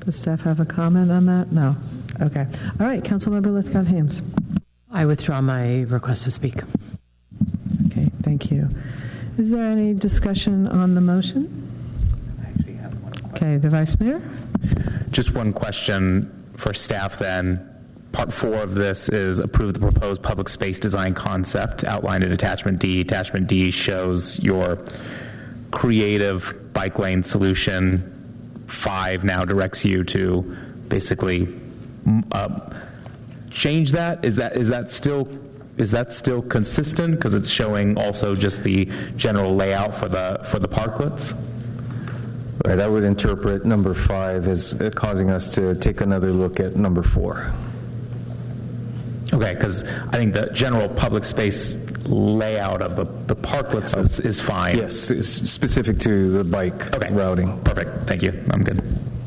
Does staff have a comment on that? No. Okay. All right. Councilmember Lithcott-Hames. I withdraw my request to speak. Okay. Thank you. Is there any discussion on the motion? I actually have one question. Okay. The Vice Mayor? Just one question for staff then. Part 4 of this is approve the proposed public space design concept outlined in Attachment D. Attachment D shows your creative bike lane solution. 5 now directs you to basically change that. Is that still consistent? Because it's showing also just the general layout for the parklets. Right. I would interpret number 5 as causing us to take another look at number 4. Okay, because I think the general public space layout of the parklets is fine. Yes, it's specific to the bike routing. Perfect. Thank you. I'm good.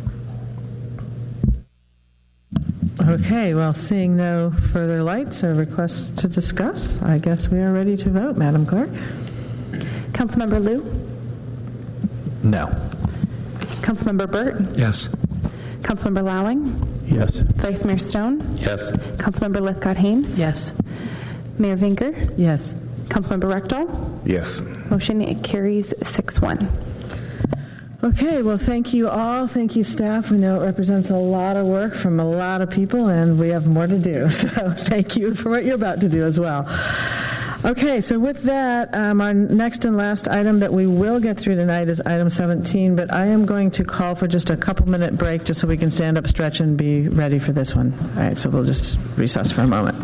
Okay, well, seeing no further lights or requests to discuss, I guess we are ready to vote. Madam Clerk? Councilmember Liu? No. Councilmember Burt? Yes. Councilmember Lowing? Yes. Vice Mayor Stone? Yes. Councilmember Lithcott-Hames? Yes. Mayor Vinker? Yes. Councilmember Rectal? Yes. Motion carries 6-1. Okay, well, thank you all. Thank you, staff. We know it represents a lot of work from a lot of people, and we have more to do. So thank you for what you're about to do as well. Okay, so with that, our next and last item that we will get through tonight is item 17, but I am going to call for just a couple-minute break just so we can stand up, stretch, and be ready for this one. All right, so we'll just recess for a moment.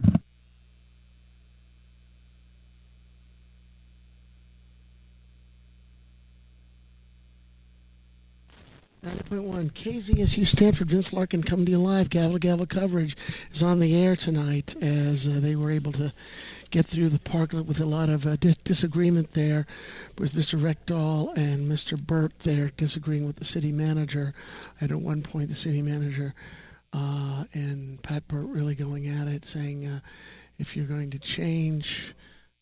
90.1 KZSU Stanford, Vince Larkin coming to you live. Gavel to gavel coverage is on the air tonight as they were able to get through the parklet with a lot of disagreement there with Mr. Rectal and Mr. Burt there disagreeing with the city manager. And at one point the city manager and Pat Burt really going at it, saying if you're going to change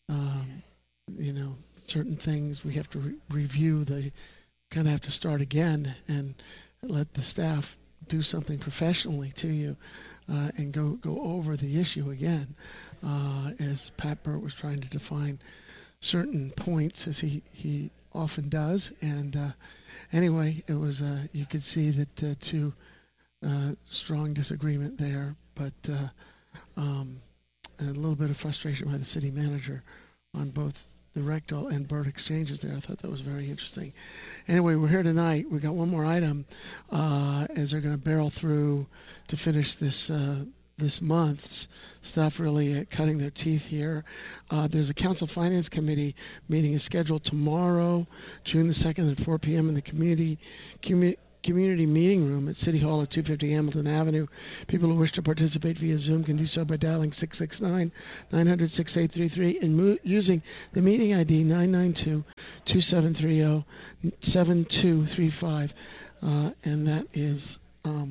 certain things, we have to review the kind of have to start again and let the staff do something professionally to you and go over the issue again as Pat Burt was trying to define certain points as he often does. And anyway, it was you could see that two strong disagreement there, but a little bit of frustration by the city manager on both the Rectal and Burt exchanges there. I thought that was very interesting. Anyway, we're here tonight. We've got one more item as they're going to barrel through to finish this month's stuff, really cutting their teeth here. There's a Council Finance Committee meeting is scheduled tomorrow, June the 2nd at 4 p.m. in the community meeting room at City Hall at 250 Hamilton Avenue. People who wish to participate via Zoom can do so by dialing 669-900-6833 and using the meeting ID 992-2730-7235. And that is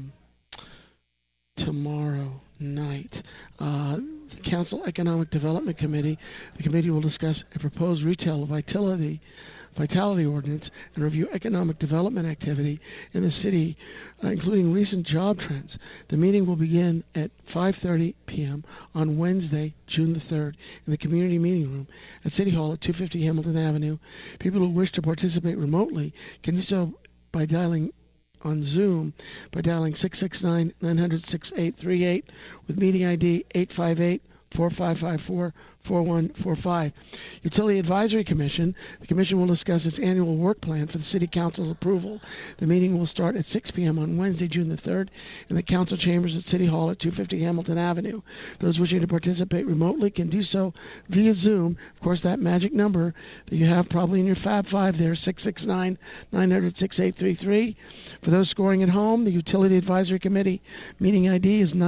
tomorrow night. The Council Economic Development Committee, the committee will discuss a proposed retail vitality ordinance and review economic development activity in the city, including recent job trends. The meeting will begin at 5:30 p.m. on Wednesday, June the 3rd, in the community meeting room at City Hall at 250 Hamilton Avenue. People who wish to participate remotely can do so by dialing on Zoom by dialing 669-900-6838 with meeting ID 858-4554-4145. Utility Advisory Commission. The Commission will discuss its annual work plan for the City Council's approval. The meeting will start at 6 p.m. on Wednesday, June the 3rd, in the Council Chambers at City Hall at 250 Hamilton Avenue. Those wishing to participate remotely can do so via Zoom. Of course, that magic number that you have probably in your Fab 5 there, 669-900-6833. For those scoring at home, the Utility Advisory Committee meeting ID is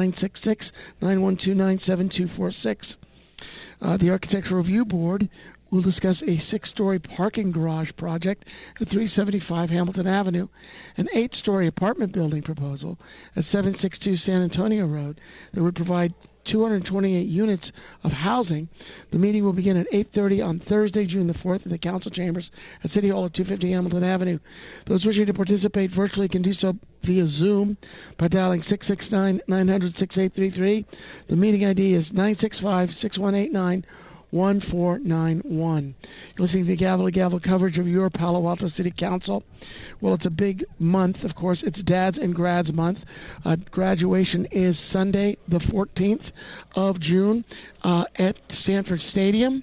966-9129-7246. The Architectural Review Board will discuss a 6-story parking garage project at 375 Hamilton Avenue, an 8-story apartment building proposal at 762 San Antonio Road that would provide 228 units of housing. The meeting will begin at 8:30 on Thursday, June the 4th, in the Council Chambers at City Hall at 250 Hamilton Avenue. Those wishing to participate virtually can do so via Zoom by dialing 669-900-6833. The meeting ID is 965-6189-1491. You're listening to Gavel to Gavel coverage of your Palo Alto City Council. Well, it's a big month, of course. It's Dads and Grads Month. Graduation is Sunday, the 14th of June at Stanford Stadium.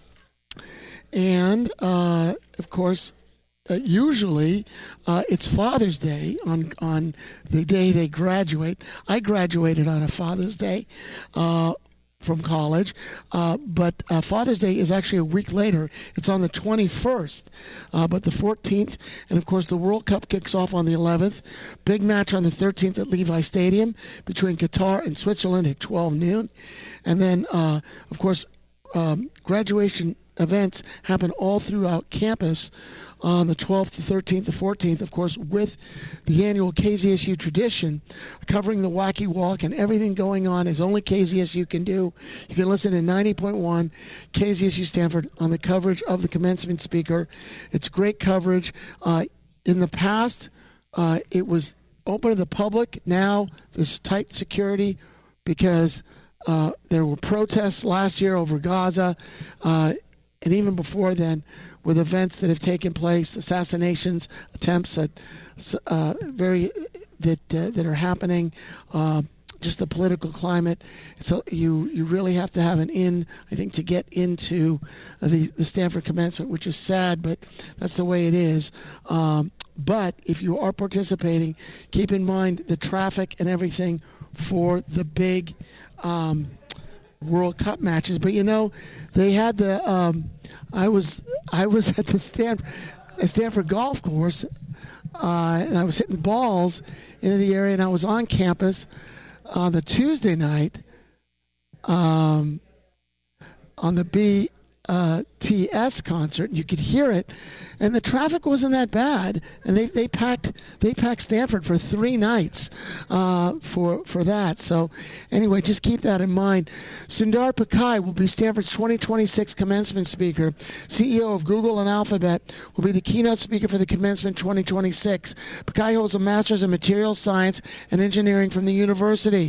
And, of course, usually it's Father's Day on the day they graduate. I graduated on a Father's Day from college, but Father's Day is actually a week later. It's on the 21st, but the 14th, and of course the World Cup kicks off on the 11th. Big match on the 13th at Levi Stadium between Qatar and Switzerland at 12 noon. And then, of course, graduation events happen all throughout campus on the 12th, the 13th, the 14th, of course, with the annual KZSU tradition, covering the Wacky Walk and everything going on as only KZSU can do. You can listen to 90.1 KZSU Stanford on the coverage of the commencement speaker. It's great coverage. In the past, it was open to the public. Now there's tight security because there were protests last year over Gaza, and even before then, with events that have taken place, assassinations, attempts at that are happening, just the political climate. So you really have to have an in, I think, to get into the Stanford commencement, which is sad, but that's the way it is. But if you are participating, keep in mind the traffic and everything for the big World Cup matches. But they had the I was at the Stanford golf course, and I was hitting balls into the area, and I was on campus on the Tuesday night on the BTS concert. You could hear it, and the traffic wasn't that bad. And they packed Stanford for 3 nights for that. So anyway, just keep that in mind. Sundar Pichai will be Stanford's 2026 commencement speaker. CEO of Google and Alphabet will be the keynote speaker for the commencement 2026. Pichai holds a master's in materials science and engineering from the university.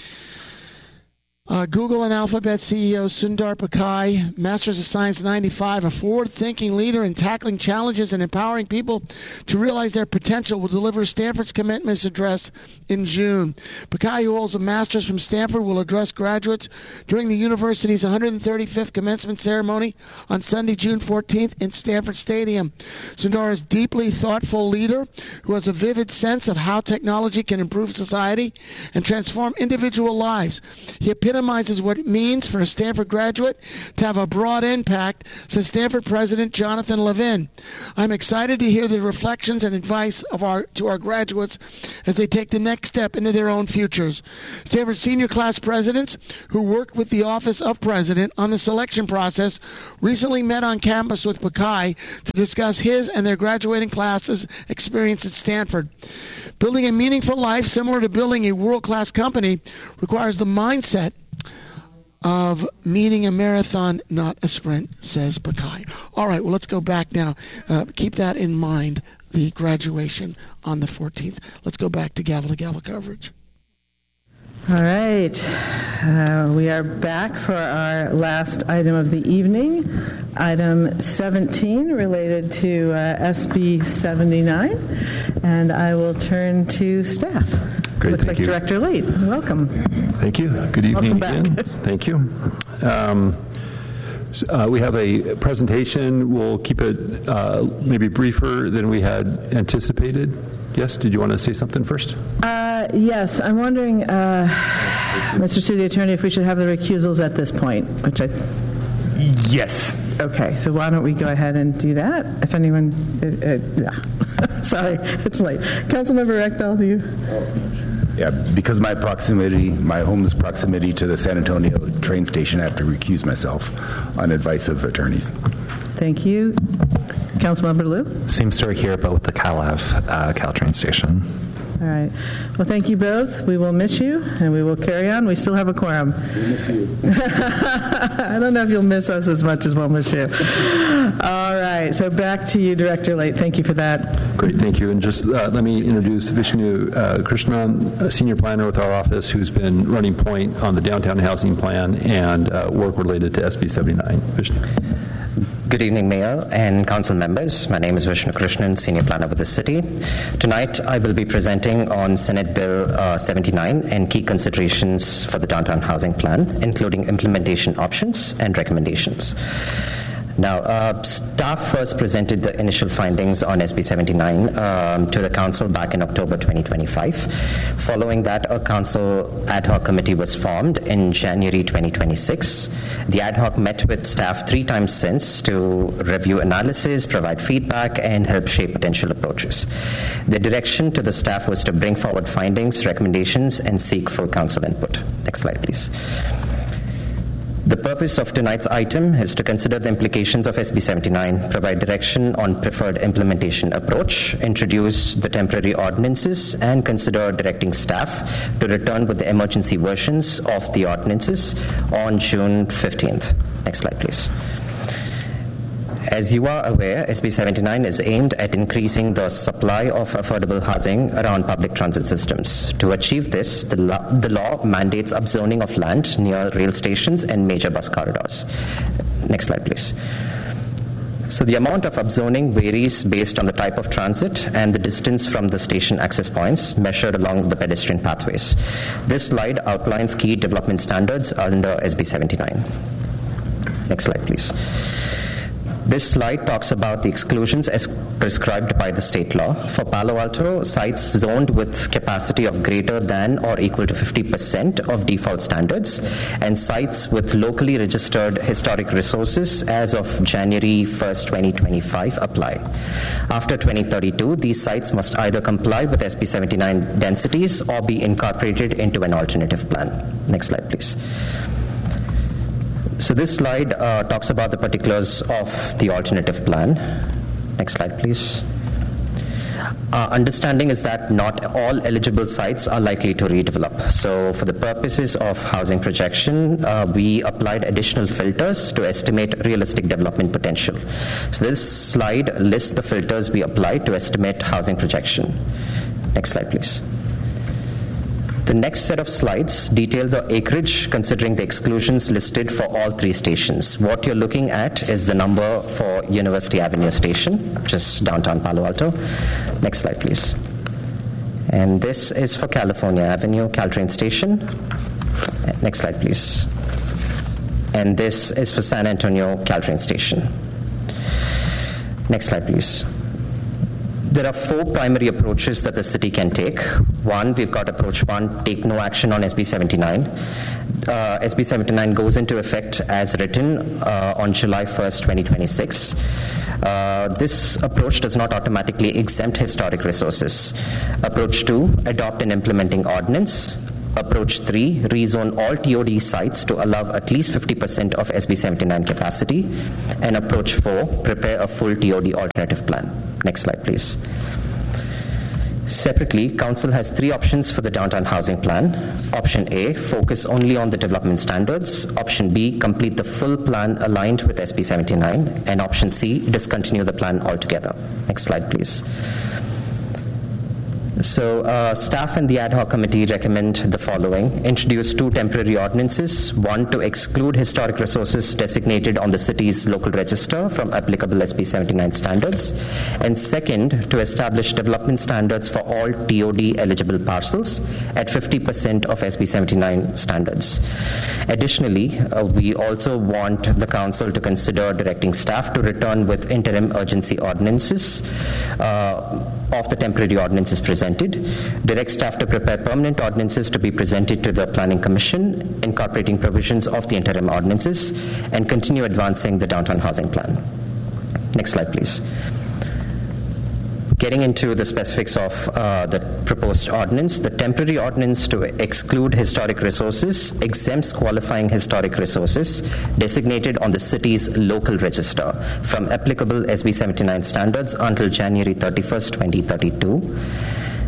Google and Alphabet CEO Sundar Pichai, Masters of Science 95, a forward-thinking leader in tackling challenges and empowering people to realize their potential, will deliver Stanford's commencement address in June. Pichai, who holds a master's from Stanford, will address graduates during the university's 135th commencement ceremony on Sunday, June 14th in Stanford Stadium. Sundar is a deeply thoughtful leader who has a vivid sense of how technology can improve society and transform individual lives. He epitomizes what it means for a Stanford graduate to have a broad impact, says Stanford President Jonathan Levin. I'm excited to hear the reflections and advice to our graduates as they take the next step into their own futures. Stanford senior class presidents who worked with the Office of President on the selection process recently met on campus with Pichai to discuss his and their graduating classes' experience at Stanford. Building a meaningful life similar to building a world-class company requires the mindset of meeting a marathon, not a sprint, says Pichai. All right, well, let's go back now. Keep that in mind, the graduation on the 14th. Let's go back to gavel coverage. All right. We are back for our last item of the evening, item 17, related to SB 79. And I will turn to staff. Great, Looks thank like you. Director Lead. Welcome. Thank you. Good evening Welcome back. again. Thank you. We have a presentation. We'll keep it maybe briefer than we had anticipated. Yes, did you want to say something first? Yes, I'm wondering, Mr. City Attorney, if we should have the recusals at this point, which I... Yes. Okay, so why don't we go ahead and do that? If anyone... yeah. Sorry, it's late. Councilmember Rechtel, do you... Yeah, because my home's proximity to the San Antonio train station, I have to recuse myself on advice of attorneys. Thank you. Councilmember Liu? Same story here, but with the Cal Ave Caltrain station. All right. Well, thank you both. We will miss you, and we will carry on. We still have a quorum. We miss you. I don't know if you'll miss us as much as we'll miss you. All right. So back to you, Director Late. Thank you for that. Great, thank you. And just let me introduce Vishnu Krishnan, a senior planner with our office who's been running point on the downtown housing plan and work related to SB 79. Vishnu. Good evening, Mayor and Council members. My name is Vishnu Krishnan, Senior Planner with the City. Tonight, I will be presenting on Senate Bill 79 and key considerations for the Downtown Housing Plan, including implementation options and recommendations. Now, staff first presented the initial findings on SB 79 to the Council back in October 2025. Following that, a Council ad hoc committee was formed in January 2026. The ad hoc met with staff 3 times since to review analysis, provide feedback, and help shape potential approaches. The direction to the staff was to bring forward findings, recommendations, and seek full Council input. Next slide, please. The purpose of tonight's item is to consider the implications of SB 79, provide direction on preferred implementation approach, introduce the temporary ordinances, and consider directing staff to return with the emergency versions of the ordinances on June 15th. Next slide, please. As you are aware, SB 79 is aimed at increasing the supply of affordable housing around public transit systems. To achieve this, the law mandates upzoning of land near rail stations and major bus corridors. Next slide, please. So the amount of upzoning varies based on the type of transit and the distance from the station access points measured along the pedestrian pathways. This slide outlines key development standards under SB 79. Next slide, please. This slide talks about the exclusions as prescribed by the state law. For Palo Alto, sites zoned with capacity of greater than or equal to 50% of default standards, and sites with locally registered historic resources as of January 1st, 2025 apply. After 2032, these sites must either comply with SB 79 densities or be incorporated into an alternative plan. Next slide, please. So this slide talks about the particulars of the alternative plan. Next slide, please. Our understanding is that not all eligible sites are likely to redevelop. So for the purposes of housing projection, we applied additional filters to estimate realistic development potential. So this slide lists the filters we applied to estimate housing projection. Next slide, please. The next set of slides detail the acreage considering the exclusions listed for all 3 stations. What you're looking at is the number for University Avenue Station, which is downtown Palo Alto. Next slide, please. And this is for California Avenue, Caltrain Station. Next slide, please. And this is for San Antonio, Caltrain Station. Next slide, please. There are 4 primary approaches that the city can take. One, we've got approach 1, take no action on SB 79. SB 79 goes into effect as written on July 1st, 2026. This approach does not automatically exempt historic resources. Approach 2, adopt an implementing ordinance. Approach 3, rezone all TOD sites to allow at least 50% of SB 79 capacity. And approach 4, prepare a full TOD alternative plan. Next slide, please. Separately, Council has 3 options for the downtown housing plan. Option A, focus only on the development standards. Option B, complete the full plan aligned with SB 79. And option C, discontinue the plan altogether. Next slide, please. So staff and the ad hoc committee recommend the following. Introduce 2 temporary ordinances. 1 to exclude historic resources designated on the city's local register from applicable SB 79 standards. And 2nd, to establish development standards for all TOD eligible parcels at 50% of SB 79 standards. Additionally, we also want the council to consider directing staff to return with interim urgency ordinances of the temporary ordinances presented. Direct staff to prepare permanent ordinances to be presented to the Planning Commission, incorporating provisions of the interim ordinances, and continue advancing the downtown housing plan. Next slide, please. Getting into the specifics of the proposed ordinance, the temporary ordinance to exclude historic resources exempts qualifying historic resources designated on the city's local register from applicable SB 79 standards until January 31st, 2032.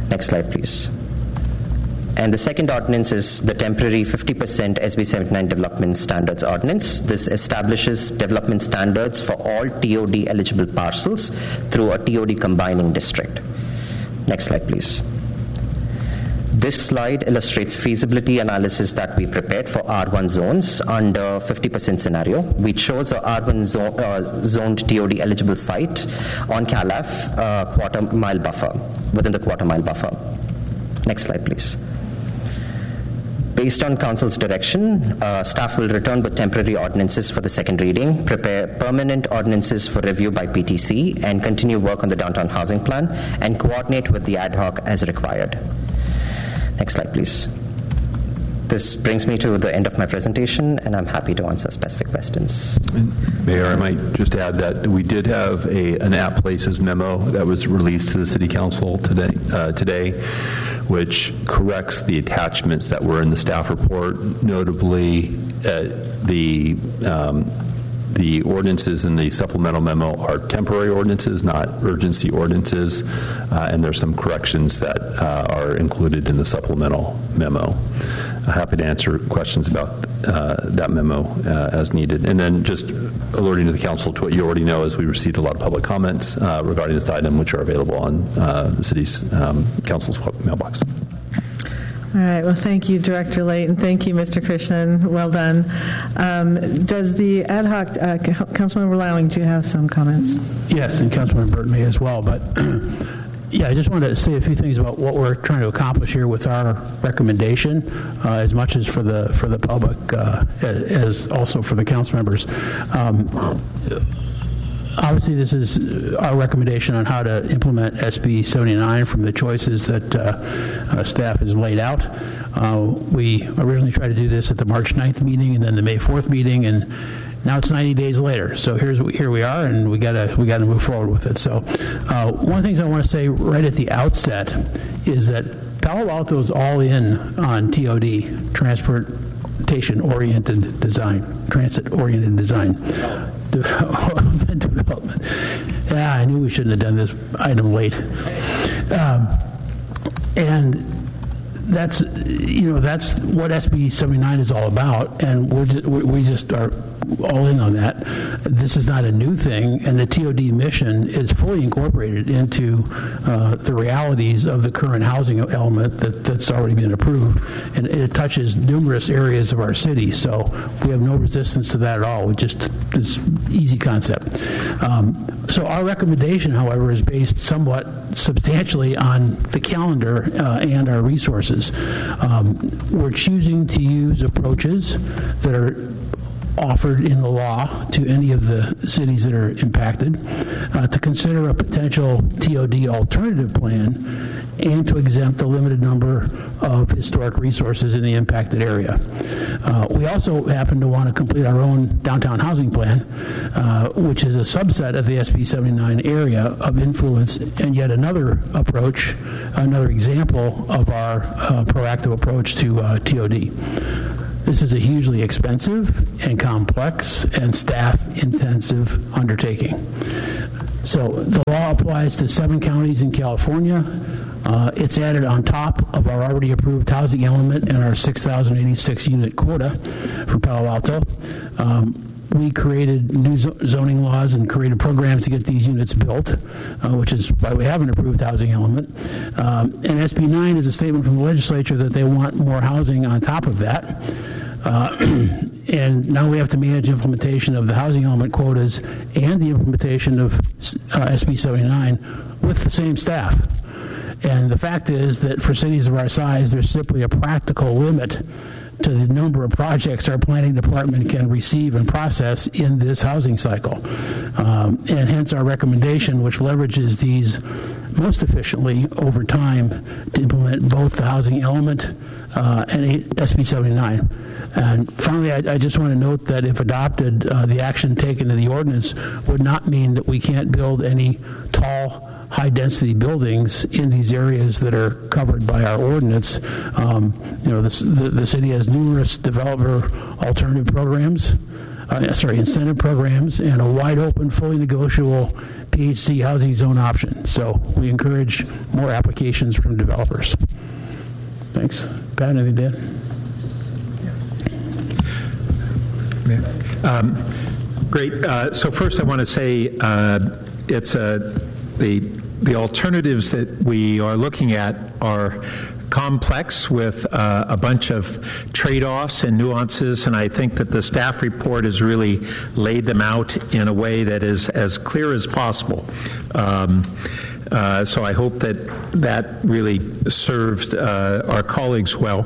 Next slide, please. And the second ordinance is the temporary 50% SB 79 Development Standards Ordinance. This establishes development standards for all TOD eligible parcels through a TOD combining district. Next slide, please. This slide illustrates feasibility analysis that we prepared for R1 zones under 50% scenario. We chose a R1 zoned TOD eligible site on Calaf quarter-mile buffer, within the quarter-mile buffer. Next slide, please. Based on Council's direction, staff will return with temporary ordinances for the second reading, prepare permanent ordinances for review by PTC, and continue work on the downtown housing plan, and coordinate with the ad hoc as required. Next slide, please. This brings me to the end of my presentation, and I'm happy to answer specific questions. Mayor, I might just add that we did have an App Places memo that was released to the City Council today, which corrects the attachments that were in the staff report, notably the ordinances in the supplemental memo are temporary ordinances, not urgency ordinances, and there's some corrections that are included in the supplemental memo. Happy to answer questions about that memo as needed. And then just alerting to the council to what you already know is we received a lot of public comments regarding this item, which are available on the city's council's mailbox. All right. Well, thank you, Director Layton. Thank you, Mr. Krishnan. Well done. Does the ad hoc, Councilmember Lowing, do you have some comments? Yes, and Councilmember Burton may as well. But yeah, I just wanted to say a few things about what we're trying to accomplish here with our recommendation, as much as for the public, as also for the council members. Obviously, this is our recommendation on how to implement SB 79 from the choices that staff has laid out. We originally tried to do this at the March 9th meeting and then the May 4th meeting, and now it's 90 days later. So here we are, and we got to move forward with it. So one of the things I want to say right at the outset is that Palo Alto is all in on TOD, transit-oriented design. Development. Yeah, I knew we shouldn't have done this item late. And that's what SB 79 is all about, and we just are all in on that. This is not a new thing, and the TOD mission is fully incorporated into the realities of the current housing element that's already been approved, and it touches numerous areas of our city. So we have no resistance to that at all. This easy concept. So our recommendation, however, is based somewhat substantially on the calendar and our resources. We're choosing to use approaches that are offered in the law to any of the cities that are impacted, to consider a potential TOD alternative plan, and to exempt the limited number of historic resources in the impacted area. We also happen to want to complete our own downtown housing plan, which is a subset of the SB 79 area of influence, and yet another approach, another example of our proactive approach to TOD. This is a hugely expensive and complex and staff-intensive undertaking. So the law applies to 7 counties in California. It's added on top of our already approved housing element and our 6,086 unit quota for Palo Alto. We created new zoning laws and created programs to get these units built, which is why we have an approved housing element. And SB 9 is a statement from the legislature that they want more housing on top of that. And now we have to manage implementation of the housing element quotas and the implementation of SB 79 with the same staff. And the fact is that for cities of our size, there's simply a practical limit to the number of projects our planning department can receive and process in this housing cycle. And hence our recommendation, which leverages these most efficiently over time to implement both the housing element and SB 79. And finally, I just want to note that if adopted, the action taken in the ordinance would not mean that we can't build any tall, high-density buildings in these areas that are covered by our ordinance. The city has numerous developer alternative programs incentive programs, and a wide open, fully negotiable PHC housing zone option. So we encourage more applications from developers. Thanks. Pat, anything to add? Great. So first I want to say it's the alternatives that we are looking at are complex with a bunch of trade-offs and nuances, and I think that the staff report has really laid them out in a way that is as clear as possible. So I hope that really served our colleagues well.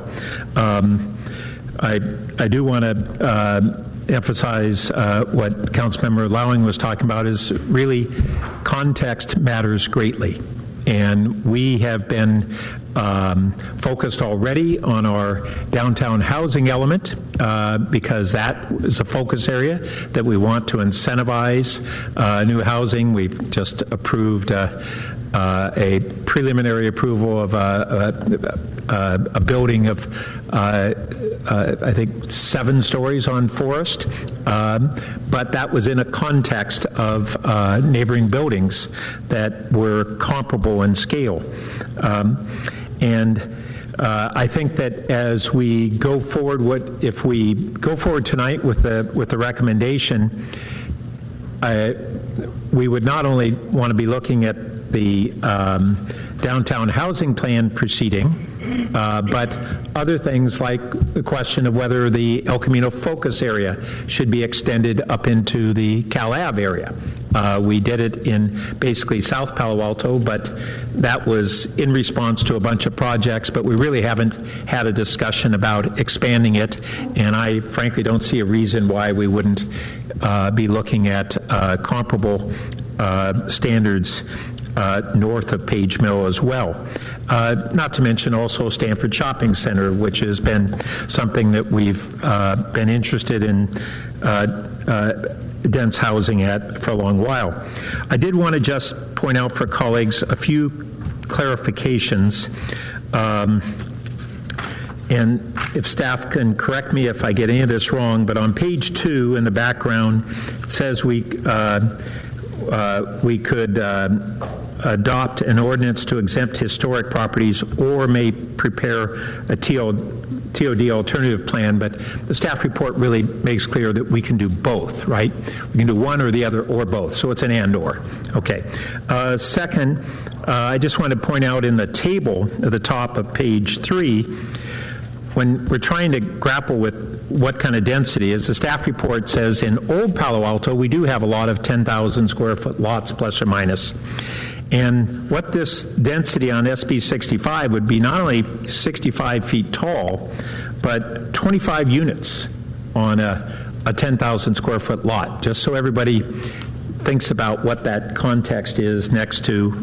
I do want to emphasize what Councilmember Lowing was talking about is really context matters greatly. And we have been focused already on our downtown housing element because that is a focus area that we want to incentivize new housing. We've just approved a preliminary approval of a building of I think 7 stories on Forest, but that was in a context of neighboring buildings that were comparable in scale. I think that as we go forward, if we go forward tonight with the recommendation, we would not only want to be looking at the downtown housing plan proceeding, but other things like the question of whether the El Camino focus area should be extended up into the Cal Ave area. We did it in basically South Palo Alto, but that was in response to a bunch of projects, but we really haven't had a discussion about expanding it, and I frankly don't see a reason why we wouldn't be looking at comparable standards north of Page Mill as well. Not to mention also Stanford Shopping Center, which has been something that we've been interested in dense housing at for a long while. I did want to just point out for colleagues a few clarifications. And if staff can correct me if I get any of this wrong, but on page 2 in the background, it says we could adopt an ordinance to exempt historic properties or may prepare a TOD alternative plan, but the staff report really makes clear that we can do both, right? We can do one or the other or both, so it's an and/or. Okay. Second, I just want to point out in the table at the top of page 3, when we're trying to grapple with what kind of density, as the staff report says, in Old Palo Alto, we do have a lot of 10,000 square foot lots, plus or minus. And what this density on SB 65 would be not only 65 feet tall, but 25 units on a 10,000 square foot lot, just so everybody thinks about what that context is next to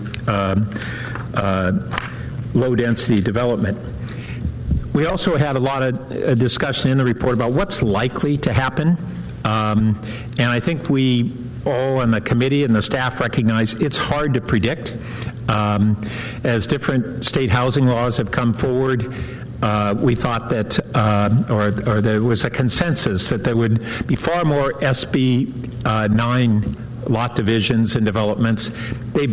low density development. We also had a lot of discussion in the report about what's likely to happen. And I think we all in the committee and the staff recognize it's hard to predict. As different state housing laws have come forward, we thought that, or there was a consensus that there would be far more SB 9 lot divisions and developments. They've